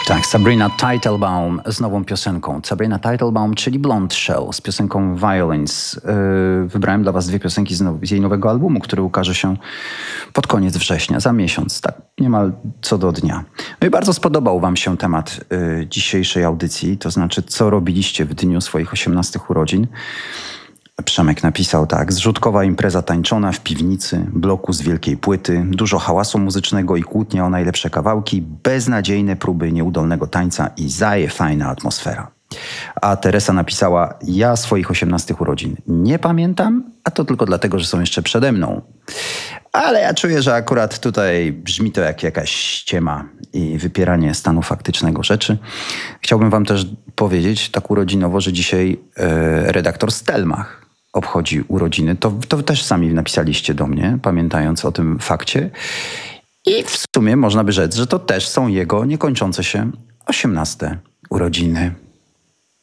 Tak, Sabrina Teitelbaum z nową piosenką. Sabrina Teitelbaum, czyli Blonde Shell z piosenką Violence. Wybrałem dla was dwie piosenki z jej nowego albumu, który ukaże się pod koniec września, za miesiąc, tak niemal co do dnia. No i bardzo spodobał wam się temat dzisiejszej audycji, to znaczy co robiliście w dniu swoich 18 urodzin. Przemek napisał tak: zrzutkowa impreza tańczona w piwnicy, bloku z wielkiej płyty, dużo hałasu muzycznego i kłótnia o najlepsze kawałki, beznadziejne próby nieudolnego tańca i fajna atmosfera. A Teresa napisała: ja swoich 18 urodzin nie pamiętam, a to tylko dlatego, że są jeszcze przede mną. Ale ja czuję, że akurat tutaj brzmi to jak jakaś ściema i wypieranie stanu faktycznego rzeczy. Chciałbym wam też powiedzieć tak urodzinowo, że dzisiaj redaktor Stelmach obchodzi urodziny. To też sami napisaliście do mnie, pamiętając o tym fakcie. I w sumie można by rzec, że to też są jego niekończące się 18 urodziny.